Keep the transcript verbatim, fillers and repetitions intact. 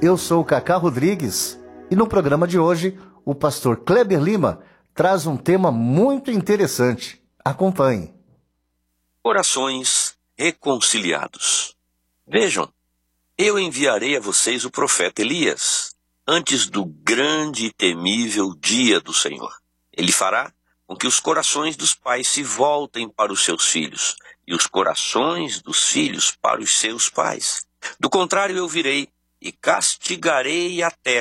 Eu sou o Cacá Rodrigues e no programa de hoje o pastor Kleber Lima traz um tema muito interessante. Acompanhe. Corações reconciliados. Vejam, eu enviarei a vocês o profeta Elias, antes do grande e temível dia do Senhor. Ele fará com que os corações dos pais se voltem para os seus filhos, e os corações dos filhos para os seus pais. Do contrário, eu virei e castigarei a terra